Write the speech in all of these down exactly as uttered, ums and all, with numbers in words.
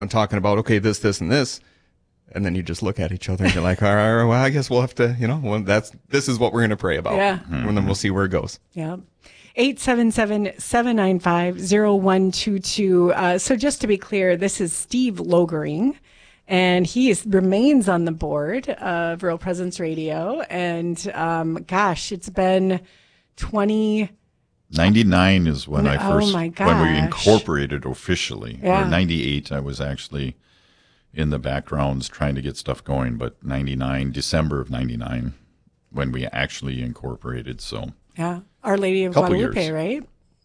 I'm talking about, okay, this, this, and this. And then you just look at each other and you're like, all right, well, I guess we'll have to, you know, well, that's, this is what we're going to pray about. Yeah. Mm-hmm. And then we'll see where it goes. Yeah. eight seven seven, seven nine five, zero one two two. Uh, so just to be clear, this is Steve Logering, and he is, remains on the board of Real Presence Radio. And um, gosh, it's been twenty. ninety-nine is when I Oh first, my when we gosh. incorporated officially. Yeah. Or ninety-eight, I was actually in the backgrounds trying to get stuff going, but ninety-nine, December of ninety-nine, when we actually incorporated. So Yeah. Our Lady of Couple Guadalupe, years. right?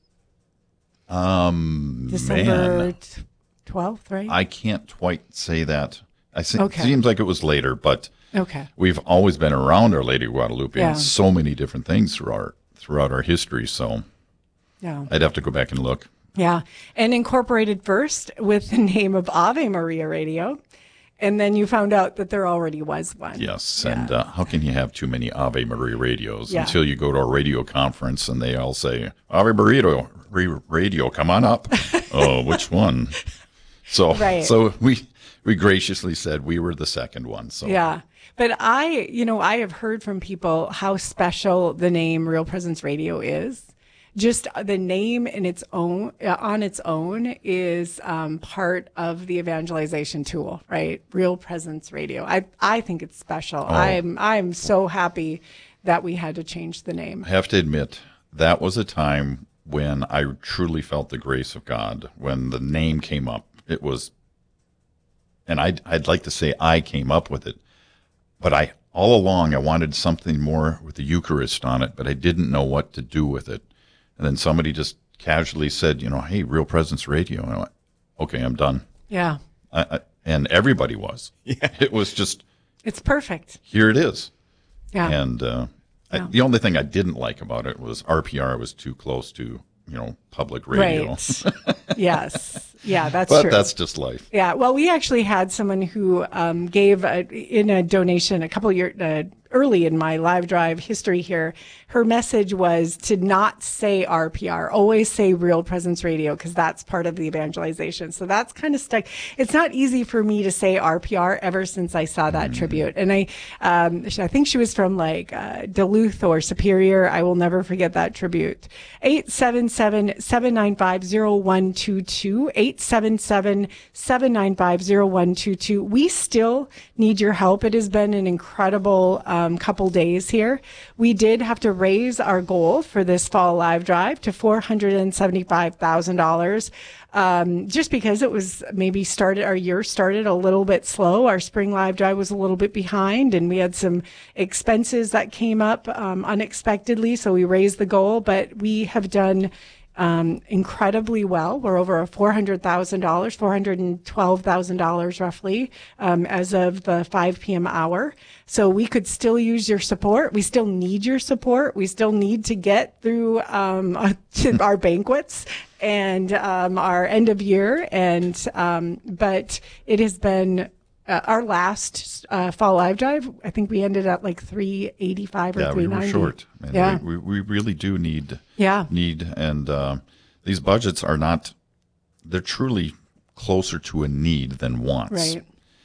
Um, December man, twelfth, right? I can't quite say that. I see, Okay. It seems like it was later, but okay. we've always been around Our Lady of Guadalupe Yeah. and so many different things throughout our, throughout our history. So Yeah. I'd have to go back and look. Yeah. And incorporated first with the name of Ave Maria Radio. And then you found out that there already was one. Yes, Yeah. and uh, how can you have too many Ave Maria radios Yeah. until you go to a radio conference and they all say, Ave Maria ra- radio, come on up. Oh, which one? So, Right. so we we graciously said we were the second one. So Yeah. But I, you know, I have heard from people how special the name Real Presence Radio is. Just the name in its own, uh, on its own, is um, part of the evangelization tool, right? Real Presence Radio. I I think it's special. Oh. I'm I'm so happy that we had to change the name. I have to admit, that was a time when I truly felt the grace of God. When the name came up, it was, and I'd, I'd like to say I came up with it, but I, all along, I wanted something more with the Eucharist on it, but I didn't know what to do with it. And then somebody just casually said, you know, hey, Real Presence Radio. And I went, okay, I'm done. Yeah. I, I, and everybody was. Yeah. It was just, It's perfect. here it is. Yeah. And uh, Yeah. I, the only thing I didn't like about it was R P R was too close to, you know, public radio. Right. Yes. Yeah, that's But true. that's just life. Yeah, well, we actually had someone who um, gave a, in a donation a couple of years uh, early in my live drive history here. Her message was to not say R P R, always say Real Presence Radio, because that's part of the evangelization. So that's kind of stuck. It's not easy for me to say R P R ever since I saw that Mm-hmm. tribute. And I, um, I think she was from like uh, Duluth or Superior. I will never forget that tribute. eight seven seven, seven nine five, zero one two two, eight seven seven, seven nine five, zero one two two. We still need your help. It has been an incredible um, couple days here. We did have to raise our goal for this fall live drive to four hundred seventy-five thousand dollars. Um, just because it was maybe started, our year started a little bit slow. Our spring live drive was a little bit behind, and we had some expenses that came up um, unexpectedly. So we raised the goal, but we have done um, incredibly well. We're over four hundred thousand dollars, four hundred twelve thousand dollars roughly, um, as of the five p.m. hour. So we could still use your support. We still need your support. We still need to get through um, our banquets and um, our end of year. And um, but it has been uh, our last uh, fall live drive. I think we ended at like three eighty-five or Yeah, we three were ninety. short. And Yeah. we, we, we really do need, Yeah. need, and uh, these budgets are not, they're truly closer to a need than wants. Right.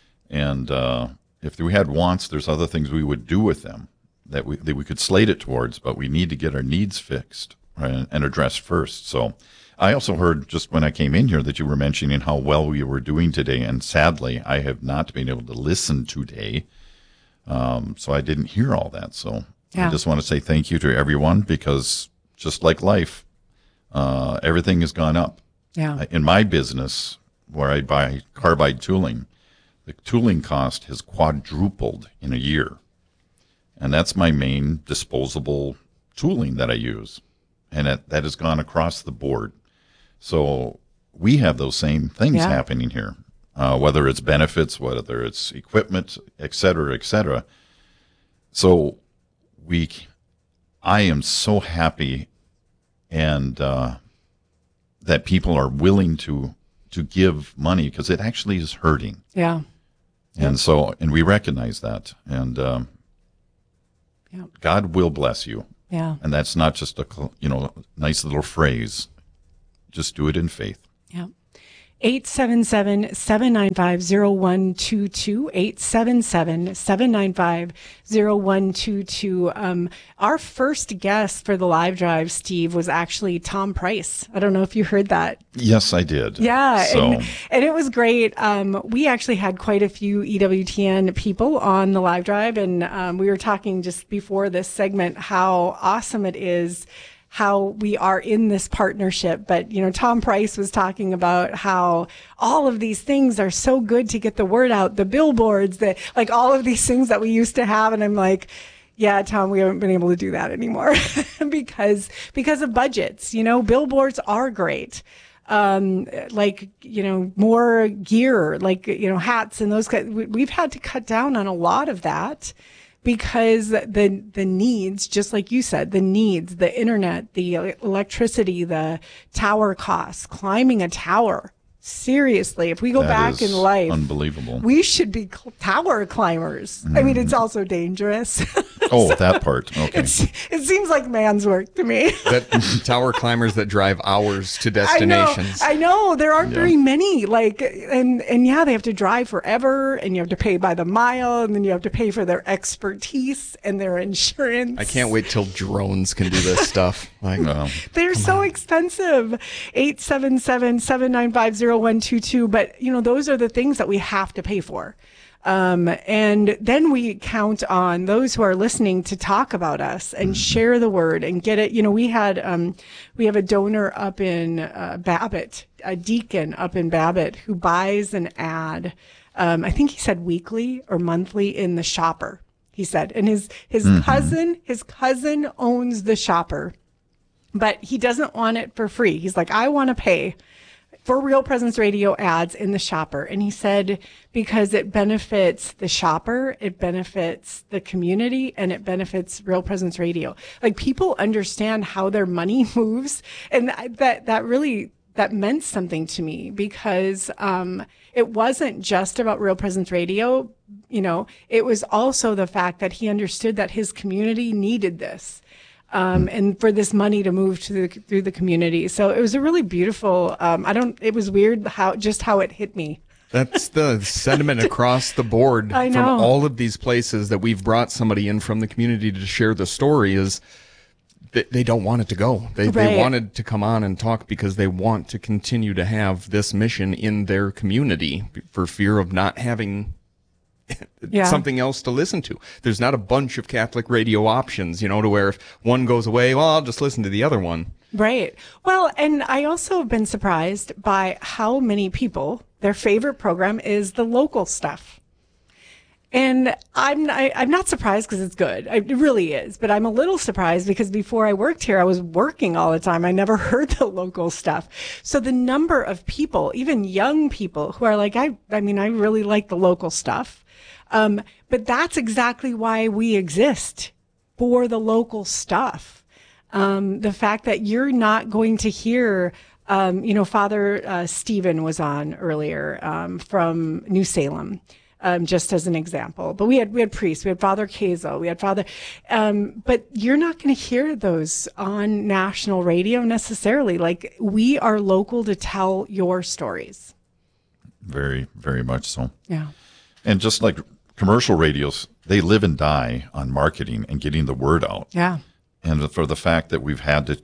And uh, if we had wants, there's other things we would do with them that we that we could slate it towards, but we need to get our needs fixed, right, and addressed first. So I also heard just when I came in here that you were mentioning how well we were doing today, and sadly, I have not been able to listen today, um, so I didn't hear all that. So Yeah. I just want to say thank you to everyone, because just like life, uh, everything has gone up. Yeah. In my business, where I buy carbide tooling, the tooling cost has quadrupled in a year. And that's my main disposable tooling that I use. And it, that has gone across the board. So we have those same things Yeah. happening here, uh, whether it's benefits, whether it's equipment, et cetera, et cetera. So we, I am so happy and uh, that people are willing to to give money, because it actually is hurting. Yeah. And so, and we recognize that. And um, Yeah. God will bless you. Yeah. And that's not just a, cl- you know, nice little phrase. Just do it in faith. Yeah. eight seven seven, seven nine five, zero one two two, eight seven seven, seven nine five, zero one two two. Um, our first guest for the live drive, Steve, was actually Tom Price. I don't know if you heard that. Yes, I did. Yeah, So, and, and it was great. Um, we actually had quite a few E W T N people on the live drive, and um, we were talking just before this segment how awesome it is how we are in this partnership. But, you know, Tom Price was talking about how all of these things are so good to get the word out, the billboards, the, like all of these things that we used to have. And I'm like, yeah, Tom, we haven't been able to do that anymore because, because of budgets. You know, billboards are great. Um, like, you know, more gear, like, you know, hats and those kinds. We've had to cut down on a lot of that, because the the needs, just like you said, the needs, the internet, the electricity, the tower costs, climbing a tower. Seriously, if we go that back is in life, unbelievable. we should be cl- tower climbers. Mm. I mean, it's also dangerous. Oh, that part. Okay. It's, it seems like man's work to me. That tower climbers that drive hours to destinations. I know. I know. There aren't Yeah. very many. Like, and and yeah, they have to drive forever, and you have to pay by the mile, and then you have to pay for their expertise and their insurance. I can't wait till drones can do this stuff. Like, Well, They're so on. expensive. eight seven seven, seven nine five, zero one two two. But, you know, those are the things that we have to pay for. Um, and then we count on those who are listening to talk about us and share the word and get it. You know, we had, um, we have a donor up in, uh, Babbitt, a deacon up in Babbitt who buys an ad. Um, I think he said weekly or monthly in the Shopper, he said, and his, his mm-hmm. cousin, his cousin owns the Shopper, but he doesn't want it for free. He's like, I want to pay for Real Presence Radio ads in the Shopper. And he said, because it benefits the shopper, it benefits the community, and it benefits Real Presence Radio. Like, people understand how their money moves. And that, that really, that meant something to me, because, um, it wasn't just about Real Presence Radio. You know, it was also the fact that he understood that his community needed this. Um, and for this money to move to the, through the community. So it was a really beautiful, um, I don't, it was weird how, just how it hit me. That's the sentiment across the board I know. from all of these places that we've brought somebody in from the community to share the story is they, they don't want it to go. They, Right. they wanted to come on and talk because they want to continue to have this mission in their community for fear of not having Yeah. something else to listen to. There's not a bunch of Catholic radio options, you know, to where if one goes away, well, I'll just listen to the other one. Right. Well, and I also have been surprised by how many people, their favorite program is the local stuff. And I'm I, I'm not surprised because it's good. I, it really is. But I'm a little surprised because before I worked here, I was working all the time. I never heard the local stuff. So the number of people, even young people, who are like, I I mean, I really like the local stuff. Um, but that's exactly why we exist, for the local stuff. Um, the fact that you're not going to hear, um, you know, Father uh, Stephen was on earlier um, from New Salem, um, just as an example. But we had we had priests, we had Father Kazo, we had Father, um, but you're not going to hear those on national radio necessarily. Like, we are local to tell your stories. very, very much so. Yeah. And just like commercial radios, they live and die on marketing and getting the word out. Yeah. And for the fact that we've had to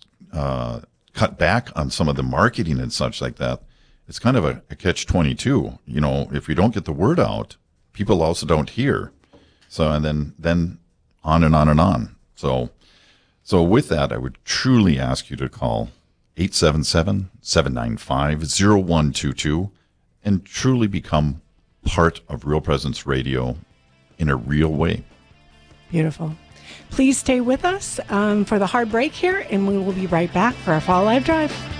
uh, cut back on some of the marketing and such like that, it's kind of a, a catch twenty-two. You know, if we don't get the word out, people also don't hear. So, and then, then on and on and on. So, so with that, I would truly ask you to call eight seven seven, seven nine five, zero one two two and truly become part of Real Presence Radio in a real way. Beautiful. Please stay with us um, for the hard break here, and we will be right back for our Fall Live Drive.